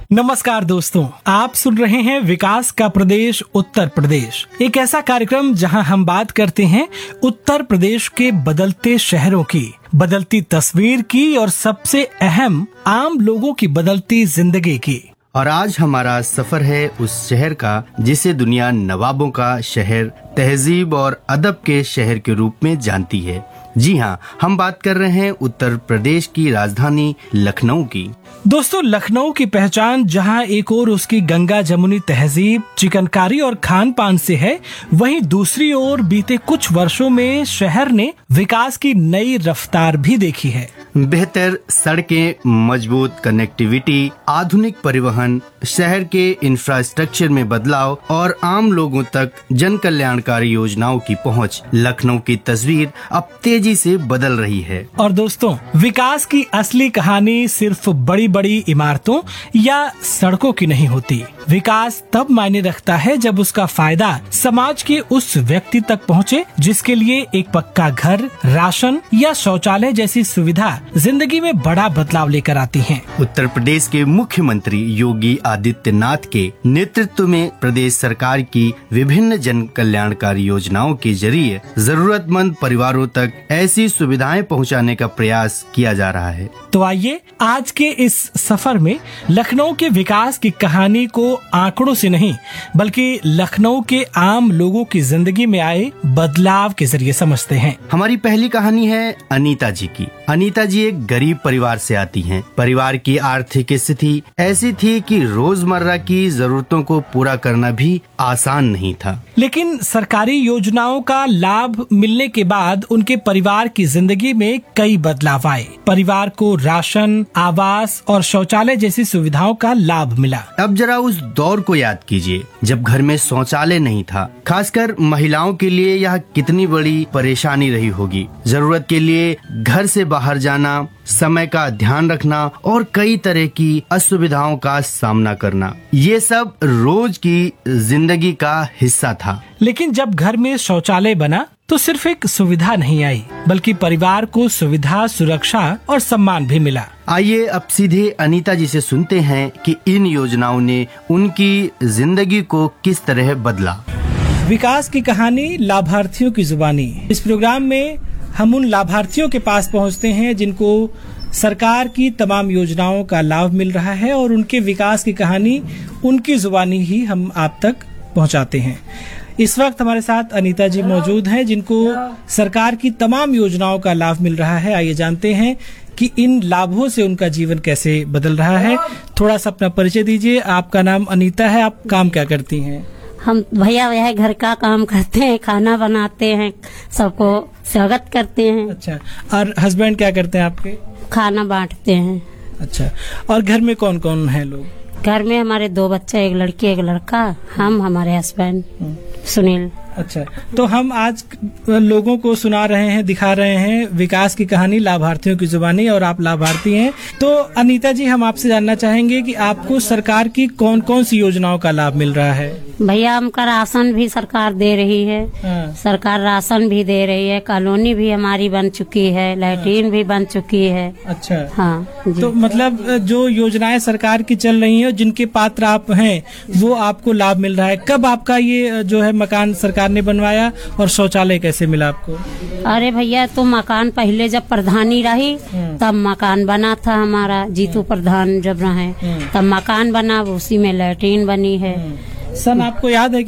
नमस्कार दोस्तों, आप सुन रहे हैं विकास का प्रदेश उत्तर प्रदेश, एक ऐसा कार्यक्रम जहां हम बात करते हैं उत्तर प्रदेश के बदलते शहरों की, बदलती तस्वीर की और सबसे अहम आम लोगों की बदलती जिंदगी की। और आज हमारा सफर है उस शहर का जिसे दुनिया नवाबों का शहर, तहजीब और अदब के शहर के रूप में जानती है। जी हाँ, हम बात कर रहे हैं उत्तर प्रदेश की राजधानी लखनऊ की। दोस्तों, लखनऊ की पहचान जहां एक ओर उसकी गंगा जमुनी तहजीब, चिकनकारी और खान पान से है, वहीं दूसरी ओर बीते कुछ वर्षों में शहर ने विकास की नई रफ्तार भी देखी है। बेहतर सड़कें, मजबूत कनेक्टिविटी, आधुनिक परिवहन, शहर के इंफ्रास्ट्रक्चर में बदलाव और आम लोगों तक जन कल्याणकारी योजनाओं की पहुंच, लखनऊ की तस्वीर अब तेजी से बदल रही है। और दोस्तों, विकास की असली कहानी सिर्फ बड़ी बड़ी इमारतों या सड़कों की नहीं होती। विकास तब मायने रखता है जब उसका फायदा समाज के उस व्यक्ति तक पहुंचे जिसके लिए एक पक्का घर, राशन या शौचालय जैसी सुविधा जिंदगी में बड़ा बदलाव लेकर आती हैं। उत्तर प्रदेश के मुख्यमंत्री योगी आदित्यनाथ के नेतृत्व में प्रदेश सरकार की विभिन्न जन कल्याणकारी योजनाओं के जरिए जरूरतमंद परिवारों तक ऐसी सुविधाएं पहुंचाने का प्रयास किया जा रहा है। तो आइए आज के इस सफर में लखनऊ के विकास की कहानी को आंकड़ों से नहीं बल्कि लखनऊ के आम लोगों की जिंदगी में आए बदलाव के जरिए समझते हैं। हमारी पहली कहानी है अनीता जी की। अनीता जी एक गरीब परिवार से आती हैं। परिवार की आर्थिक स्थिति ऐसी थी कि रोजमर्रा की जरूरतों को पूरा करना भी आसान नहीं था, लेकिन सरकारी योजनाओं का लाभ मिलने के बाद उनके परिवार की जिंदगी में कई बदलाव आए। परिवार को राशन, आवास और शौचालय जैसी सुविधाओं का लाभ मिला। अब जरा उस दौर को याद कीजिए जब घर में शौचालय नहीं था। खासकर महिलाओं के लिए यह कितनी बड़ी परेशानी रही होगी। जरूरत के लिए घर से बाहर जाना, समय का ध्यान रखना और कई तरह की असुविधाओं का सामना करना, ये सब रोज की जिंदगी का हिस्सा था। लेकिन जब घर में शौचालय बना तो सिर्फ एक सुविधा नहीं आई, बल्कि परिवार को सुविधा, सुरक्षा और सम्मान भी मिला। आइए अब सीधे अनीता जी से सुनते हैं कि इन योजनाओं ने उनकी जिंदगी को किस तरह बदला। विकास की कहानी लाभार्थियों की जुबानी। इस प्रोग्राम में हम उन लाभार्थियों के पास पहुंचते हैं जिनको सरकार की तमाम योजनाओं का लाभ मिल रहा है और उनके विकास की कहानी उनकी जुबानी ही हम आप तक पहुंचाते हैं। इस वक्त हमारे साथ अनीता जी मौजूद हैं जिनको सरकार की तमाम योजनाओं का लाभ मिल रहा है। आइए जानते हैं कि इन लाभों से उनका जीवन कैसे बदल रहा है। थोड़ा सा अपना परिचय दीजिए। आपका नाम अनीता है, आप काम क्या करती हैं? हम भैया यह घर का काम करते हैं, खाना बनाते हैं, सबको स्वागत करते हैं। अच्छा, और हस्बैंड क्या करते हैं आपके? खाना बांटते हैं। अच्छा, और घर में कौन कौन है लोग? घर में हमारे 2 बच्चे, एक लड़की एक लड़का, हम, हमारे हस्बैंड सुनील। अच्छा, तो हम आज लोगों को सुना रहे हैं, दिखा रहे हैं विकास की कहानी लाभार्थियों की जुबानी, और आप लाभार्थी हैं। तो अनीता जी, हम आपसे जानना चाहेंगे कि आपको सरकार की कौन कौन सी योजनाओं का लाभ मिल रहा है? भैया हमका राशन भी सरकार दे रही है। सरकार राशन भी दे रही है, कॉलोनी भी हमारी बन चुकी है, लैट्रिन भी बन चुकी है। अच्छा, हाँ जी। तो मतलब जो योजनाएं सरकार की चल रही हैं, जिनके पात्र आप हैं, वो आपको लाभ मिल रहा है। कब आपका ये जो है मकान सरकार ने बनवाया और शौचालय कैसे मिला आपको? अरे भैया, तो मकान पहले जब प्रधानी रही तब मकान बना था हमारा, जीतू प्रधान जब रहे तब मकान बना, उसी में लैट्रिन बनी है। सन आपको याद है?